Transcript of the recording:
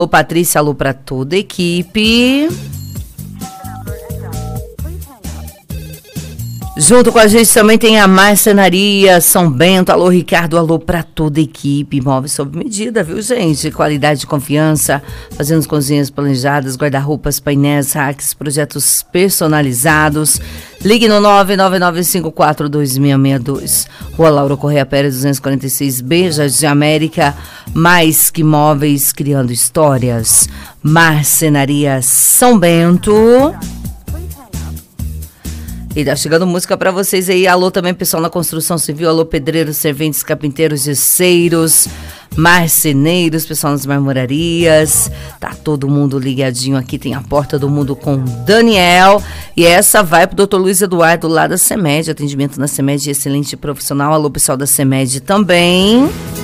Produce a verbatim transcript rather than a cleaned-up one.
Ô Patrícia, alô pra toda a equipe. Junto com a gente também tem a Marcenaria São Bento. Alô, Ricardo, alô pra toda a equipe. Móveis sob medida, viu, gente? Qualidade e confiança. Fazendo cozinhas planejadas, guarda-roupas, painéis, racks, projetos personalizados. Ligue no nove nove nove cinco quatro dois seis seis dois. Rua Laura Correia Pérez, duzentos e quarenta e seis B, Jardim América. Mais que móveis, criando histórias. Marcenaria São Bento. E tá chegando música pra vocês aí. Alô também, pessoal na construção civil. Alô, pedreiros, serventes, carpinteiros, gesseiros, marceneiros, pessoal nas marmorarias. Tá todo mundo ligadinho aqui. Tem a Porta do Mundo com Daniel. E essa vai pro doutor Luiz Eduardo lá da CEMED. Atendimento na CEMED, excelente profissional. Alô, pessoal da CEMED também.